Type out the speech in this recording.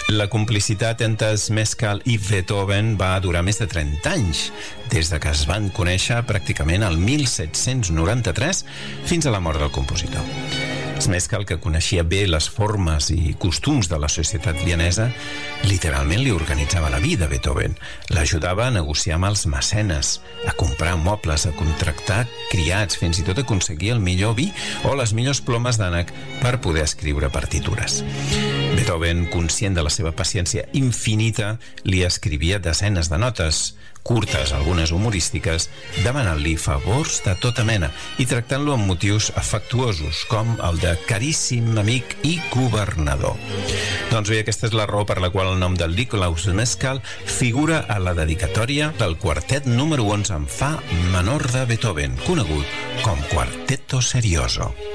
La complicitat entre Zmeskal i Beethoven va durar més de 30 anys, des de que es van conèixer pràcticament el 1793 fins a la mort del compositor. Zmeskal, que coneixia bé les formes i costums de la societat vienesa, literalment li organitzava la vida a Beethoven. L'ajudava a negociar amb els mecenes, a comprar mobles, a contractar criats, fins i tot a aconseguir el millor vi o les millors plomes d'ànec per poder escriure partitures. Beethoven, conscient de la seva paciència infinita, li escrivia desenes de notes, curtes, algunes humorístiques, demanant-li favors de tota mena i tractant-lo amb motius afectuosos, com el de caríssim amic i governador. Doncs bé, aquesta és la raó per la qual el nom de Nikolaus Zmeskal figura a la dedicatòria del quartet número 11 en fa menor de Beethoven, conegut com Quartetto Serioso.